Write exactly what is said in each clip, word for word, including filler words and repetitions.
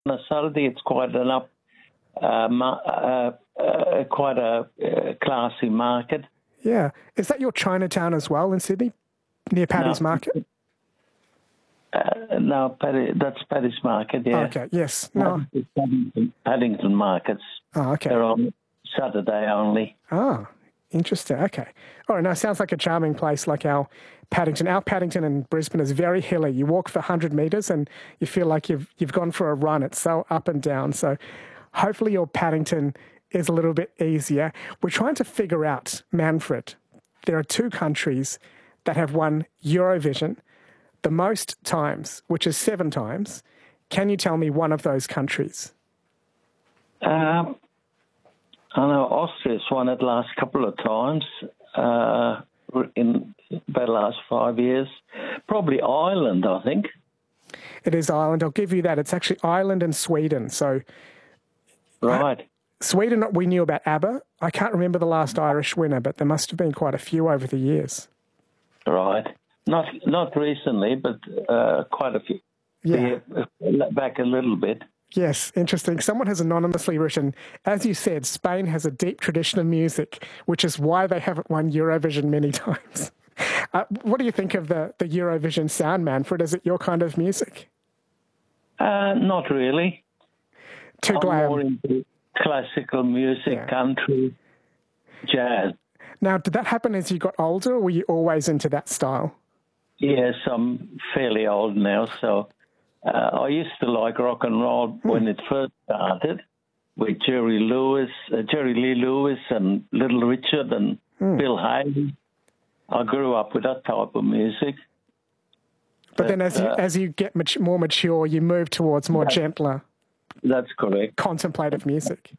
a Saturday, it's quite an up, uh, ma- uh, uh, quite a uh, classy market. Yeah. Is that your Chinatown as well in Sydney, near Paddy's No. Market? Uh, no, Paddy, that's Paddy's Market, yeah. Okay, yes. No. Paddington, Paddington Markets. Oh, okay. They're on Saturday only. Oh, interesting. Okay. All right, now sounds like a charming place like our Paddington. Our Paddington in Brisbane is very hilly. You walk for one hundred metres and you feel like you've you've gone for a run. It's so up and down. So hopefully your Paddington is a little bit easier. We're trying to figure out, Manfred, there are two countries that have won Eurovision the most times, which is seven times. Can you tell me one of those countries? Um, I know Austria's won it last couple of times uh, in about the last five years. Probably Ireland, I think. It is Ireland. I'll give you that. It's actually Ireland and Sweden. So, right. Uh, Sweden, we knew about ABBA. I can't remember the last Irish winner, but there must have been quite a few over the years. Right. Not not recently, but uh, quite a few. Yeah. yeah. Back a little bit. Yes, interesting. Someone has anonymously written, as you said, Spain has a deep tradition of music, which is why they haven't won Eurovision many times. Uh, what do you think of the, the Eurovision sound, Manfred? Is it your kind of music? Uh, not really. Too I'm glam. more into classical music, Yeah. country, jazz. Now, did that happen as you got older, or were you always into that style? Yes, I'm fairly old now, so uh, I used to like rock and roll Hmm. when it first started with Jerry Lewis, uh, Jerry Lee Lewis and Little Richard and Hmm. Bill Haley. I grew up with that type of music. But, But, then as you, uh, as you get mat- more mature, you move towards more Yeah. gentler, That's correct. contemplative music.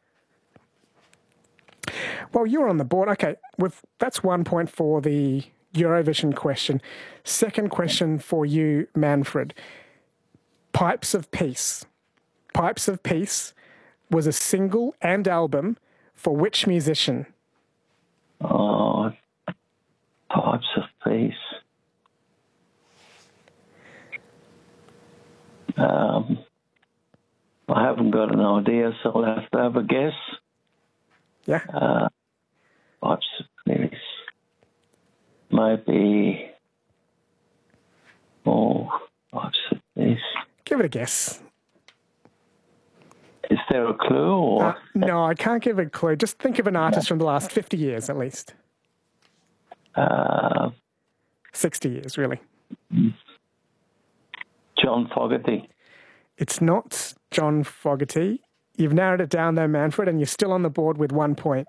Well, you're on the board. Okay, we've, that's one point for the Eurovision question. Second question for you, Manfred. Pipes of Peace. Pipes of Peace was a single and album for which musician? Oh, Pipes of Peace. Um, I haven't got an idea, so I'll have to have a guess. Yeah. Uh, Pipes of Peace. Maybe. Oh, Pipes of Peace. Give it a guess. Is there a clue? Or Uh, no, I can't give a clue. Just think of an artist from the last fifty years at least. uh, sixty years, really. John Fogerty? It's not John Fogerty. You've narrowed it down though, Manfred, and you're still on the board with one point.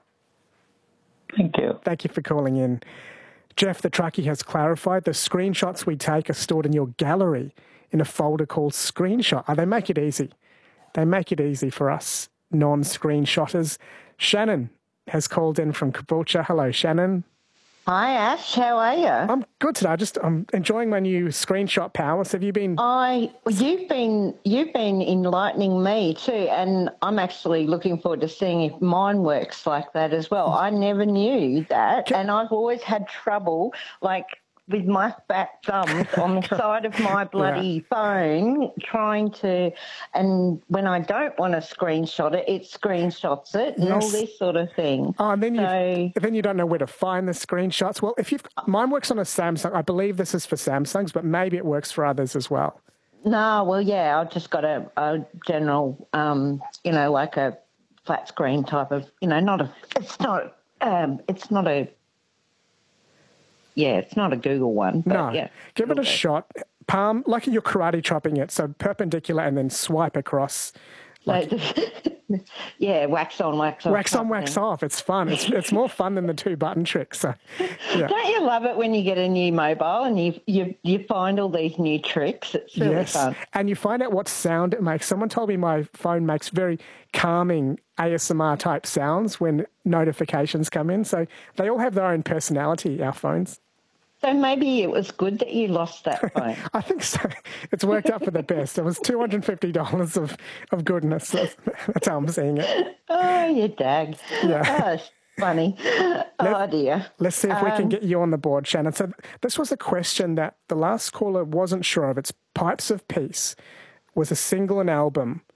Thank you. Thank you for calling in. Jeff, the truckie, has clarified the screenshots we take are stored in your gallery in a folder called Screenshot. Oh, they make it easy. They make it easy for us non-screenshotters. Shannon has called in from Caboolture. Hello, Shannon. Hi, Ash. How are you? I'm good today. I just I'm enjoying my new screenshot powers. Have you been? I you've been you've been enlightening me too, and I'm actually looking forward to seeing if mine works like that as well. I never knew that, and I've always had trouble, like with my fat thumbs on the side of my bloody phone, trying to, and when I don't want to screenshot it, it screenshots it, and all Yes. this sort of thing. Oh, and then So- you then you don't know where to find the screenshots. Well, if you've mine works on a Samsung. I believe this is for Samsungs, but maybe it works for others as well. No, well, yeah, I've just got a, a general, um, you know, like a flat screen type of, you know, not a, it's not, um, it's not a, yeah, it's not a Google one. But No, yeah, give it a Okay. shot. Palm, like you're karate chopping it, so perpendicular and then swipe across. So, yeah, wax on, wax off. Wax on, type wax thing. off. It's fun. It's it's more fun than the two button trick. So, yeah. Don't you love it when you get a new mobile and you you you find all these new tricks? It's really Yes, fun. and you find out what sound it makes. Someone told me my phone makes very calming A S M R type sounds when notifications come in. So they all have their own personality, our phones. So maybe it was good that you lost that phone. I think so. It's worked out for the best. It was two hundred fifty dollars of, of goodness. That's, that's how I'm seeing it. Oh, you dag. Yeah. Oh, it's funny. Oh, dear. Let's see if we can Um, get you on the board, Shannon. So this was a question that the last caller wasn't sure of. It's Pipes of Peace was a single and album